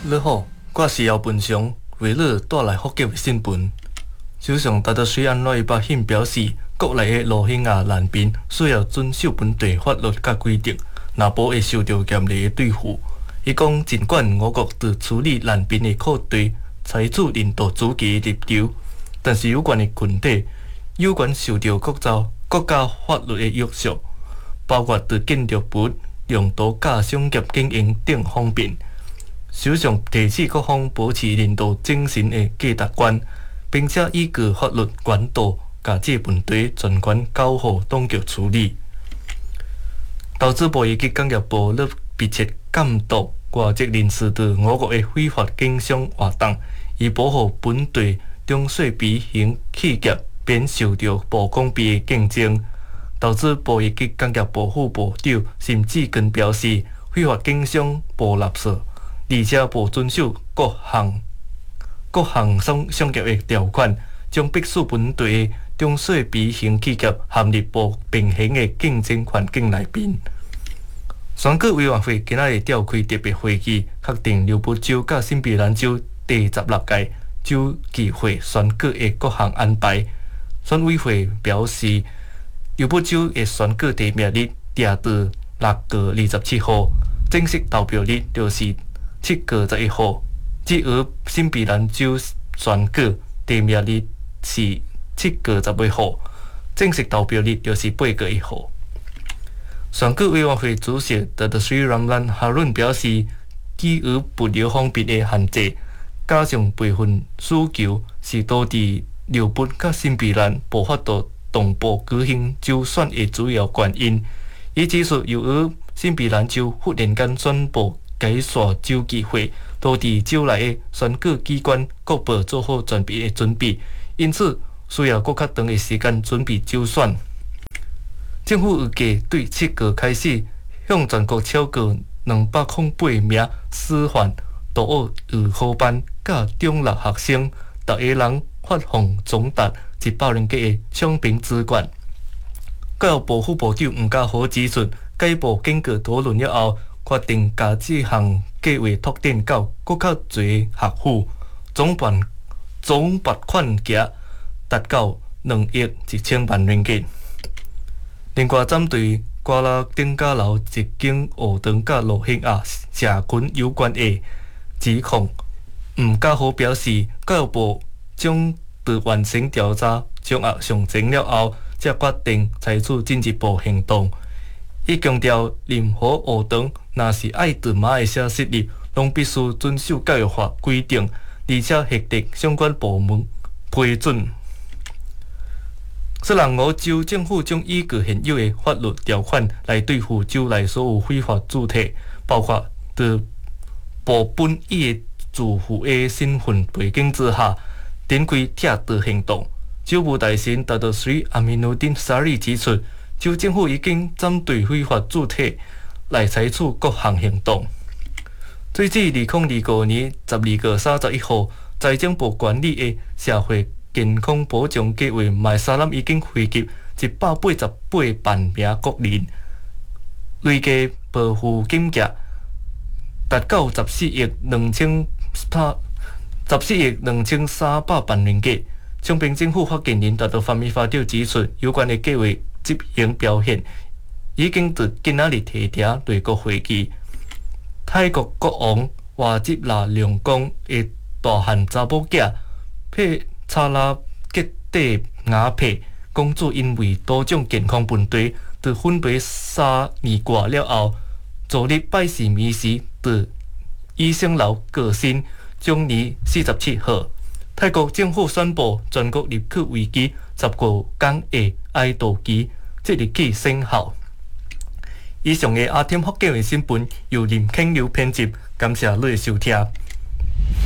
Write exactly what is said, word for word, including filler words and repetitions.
你好，我是姚文祥，为你带来福建的新闻。首相达德水安内百姓表示，国内的罗兴亚难民需要遵守本地法律甲规定，若无会受到严厉的对付。伊讲，尽管我国对处理难民的课题采取人道主义的立场，但是有关的群体有关受到国家国家法律的约束，包括对建筑物用途甲商业经营等方面。首相提醒各方保持人道精神的价值观，并且依据法律原则，把这问题全权交予当局处理。投资部以及工业部咧密切监督外籍人士对我国的非法经商活动，以保护本地中小微型企业免受到不公平的竞争。投资部以及工业部副部长沈志根表示，非法经商无垃圾。而且无遵守各项各项商商业的条款，将迫使本地的中小微型企业陷入不平衡的竞争环境内面。选举委员会今仔日召开特别会议，确定刘伯州甲新北兰州第十六届州议会选举的各项安排。选委会表示，刘伯州的选举提名日定在六月二十七号，正式投票日就是七月十一号，至于新北兰州选举提名日是七月十八号，正式投票日就是八月一号。选举委员会主席达德水ram兰哈伦表示，基于物流方面的限制，加上备份需求，是导致刘伯甲新北兰无法度同步举行州选的主要原因。伊指出，由于新北兰州忽然间宣布改选州议会，导致州内的选举机关各部做好全备的准备，因此需要搁较长的时间准备州选。政府预计对七月开始，向全国超过两百零八名师范、大学预科班甲中六学生，逐个人发放总达一百零几个奖评资源。教育部副部长吴家豪指出，该部经过讨论了后，决定把这项计划拓展到更较侪学府，总办总拨款额达到两亿一千万元元。另外，针对瓜拉丁家楼一间学堂甲罗兴亚社群有关的指控，吴家豪表示，教育部将在完成调查掌握详情了后，才决定采取进一步行动。伊强调，任何学堂若是爱对马的写实力，拢必须遵守教育法规定，而且获得相关部门批准。虽然我州政府将依据现有的法律条款来对付州内所有非法主体，包括在部本意的住户的身份背景之下，展开拆盗行动。州务大臣达德水阿米努丁沙利指出，州政府已经针对非法主体来采取各项行动。截至二零二五年十二月三十一号，财政部管理的社会健康保障计划麦沙南已经惠及一百八十八万名国人，累计保护金额达到十四亿两千三十四亿两千三百万元计。中平政府发言人达到范米发表指出，有关的计划执行表现已经在今仔日提呈内阁会议。泰国国王瓦吉拉良公的大汉查某囝佩查拉吉蒂雅佩公主，因为多种健康问题，在分别三年过了后，昨日拜四暝时在医生楼过身，终年四十七号。泰国政府宣布全国入去为期十五天的哀悼期，即日起生效。以上的阿添福建的新闻由林庆刘编辑，感谢你的收听。